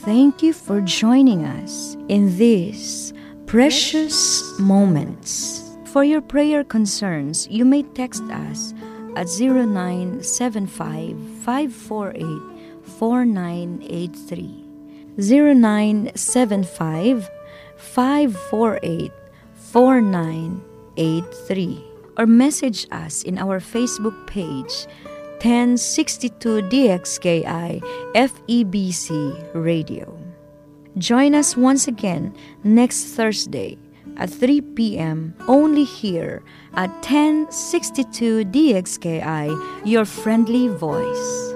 thank you for joining us in these precious moments. For your prayer concerns, you may text us at 0975-548-4983. 0975-548-4983. Or message us in our Facebook page, 1062 DXKI FEBC Radio. Join us once again next Thursday at 3 p.m. only here at 1062 DXKI, your friendly voice.